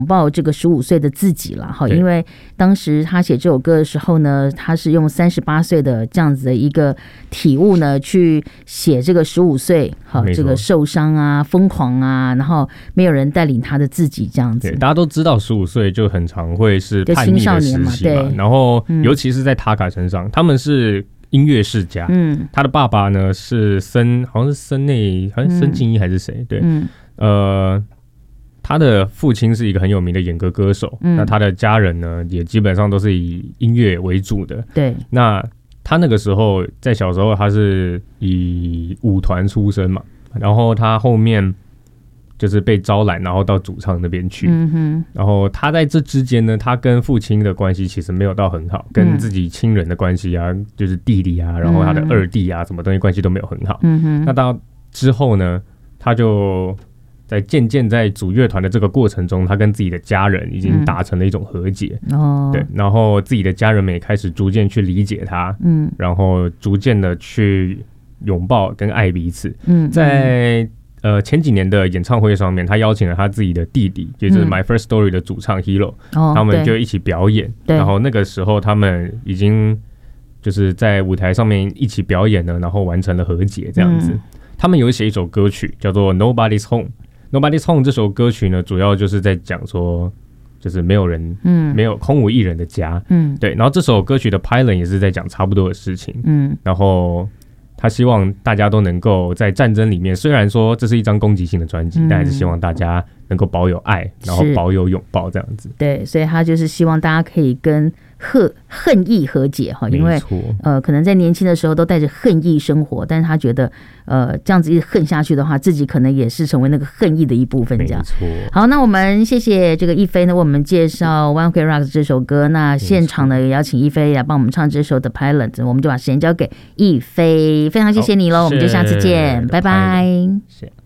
抱这个15岁的自己了哈，因为当时他写这首歌的时候呢，他是用38岁的这样子的一个体悟呢，去写这个15岁好这个受伤啊、疯狂啊，然后没有人带领他的自己这样子。 大家都知道15岁就很常会是叛逆的时期嘛，然后尤其是在塔卡身上，他们是音乐世家，他的爸爸呢是好像是森内，好像森敬一还是谁，对，他的父亲是一个很有名的演歌歌手，那他的家人呢也基本上都是以音乐为主的。 对， 那他那个时候在小时候他是以舞团出身嘛，然后他后面就是被招揽，然后到主唱那边去。然后他在这之间呢，他跟父亲的关系其实没有到很好，跟自己亲人的关系啊，就是弟弟啊，然后他的二弟啊，什么东西关系都没有很好。那到之后呢，他就在渐渐在组乐团的这个过程中，他跟自己的家人已经达成了一种和解，对，然后自己的家人们也开始逐渐去理解他，然后逐渐的去拥抱跟爱彼此。在前几年的演唱会上面，他邀请了他自己的弟弟，就是 My First Story 的主唱 Hiro，他们就一起表演，然后那个时候他们已经就是在舞台上面一起表演了，然后完成了和解这样子。他们有写一首歌曲叫做 Nobody's Home。Nobody's Home 这首歌曲呢，主要就是在讲说，就是没有人，没有空无一人的家，对。然后这首歌曲的 Pilot 也是在讲差不多的事情，然后他希望大家都能够在战争里面，虽然说这是一张攻击性的专辑，但还是希望大家能够保有爱，然后保有拥抱这样子。 对，所以他就是希望大家可以跟恨意和解哈，因为可能在年轻的时候都带着恨意生活，但是他觉得这样子一直恨下去的话，自己可能也是成为那个恨意的一部分这样。好，那我们谢谢这个一飞呢为我们介绍 One Ok Rock 这首歌，那现场呢也邀请一飞来帮我们唱这首的 Pilot， 我们就把时间交给一飞，非常谢谢你咯，我们就下次见，拜拜。 谢谢。